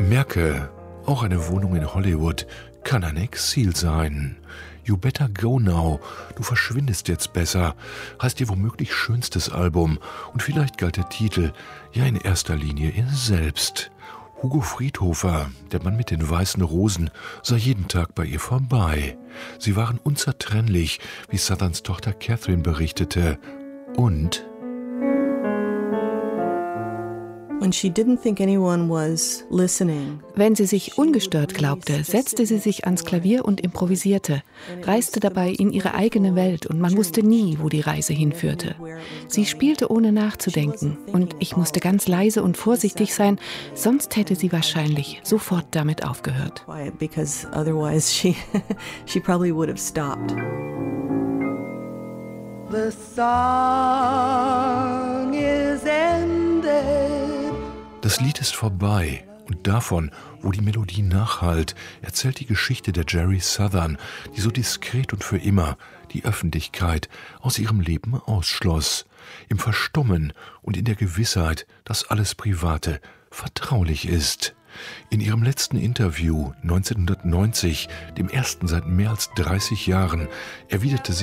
Merke, auch eine Wohnung in Hollywood kann ein Exil sein. You Better Go Now, du verschwindest jetzt besser, heißt ihr womöglich schönstes Album und vielleicht galt der Titel ja in erster Linie ihr selbst. Hugo Friedhofer, der Mann mit den weißen Rosen, sah jeden Tag bei ihr vorbei. Sie waren unzertrennlich, wie Southerns Tochter Catherine berichtete. Und wenn sie sich ungestört glaubte, setzte sie sich ans Klavier und improvisierte, reiste dabei in ihre eigene Welt und man wusste nie, wo die Reise hinführte. Sie spielte ohne nachzudenken und ich musste ganz leise und vorsichtig sein, sonst hätte sie wahrscheinlich sofort damit aufgehört. The song is ended. Das Lied ist vorbei und davon, wo die Melodie nachhallt, erzählt die Geschichte der Jerry Southern, die so diskret und für immer die Öffentlichkeit aus ihrem Leben ausschloss. Im Verstummen und in der Gewissheit, dass alles Private vertraulich ist. In ihrem letzten Interview 1990, dem ersten seit mehr als 30 Jahren, erwiderte sie